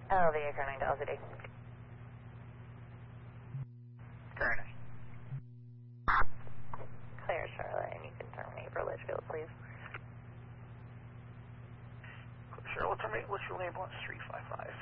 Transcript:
LV occurring to LCD. Gurney. Clear, Charlotte, and you can terminate for Litchfield, please. Charlotte, terminate Litchfield ambulance 355.